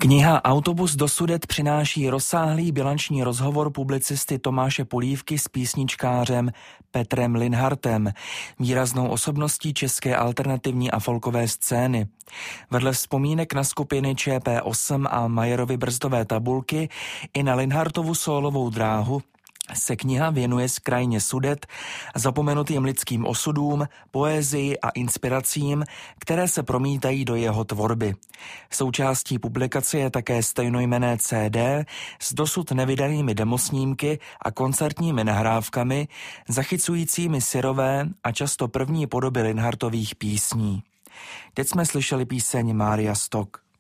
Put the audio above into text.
Kniha Autobus do Sudet přináší rozsáhlý bilanční rozhovor publicisty Tomáše Polívky s písničkářem Petrem Linhartem, výraznou osobností české alternativní a folkové scény. Vedle vzpomínek na skupiny ČP8 a Majerovy brzdové tabulky i na Linhartovu sólovou dráhu se kniha věnuje z krajině Sudet, zapomenutým lidským osudům, poezii a inspiracím, které se promítají do jeho tvorby. Součástí publikace je také stejnojmenné CD s dosud nevydanými demosnímky a koncertními nahrávkami, zachycujícími syrové a často první podoby Linhartových písní. Teď jsme slyšeli píseň Mária Stock.